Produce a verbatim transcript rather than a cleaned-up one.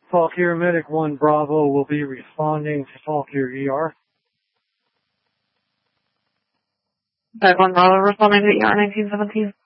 Fauquier Medic one Bravo will be responding to Fauquier E R. Medic one Bravo responding to E R nineteen seventeen.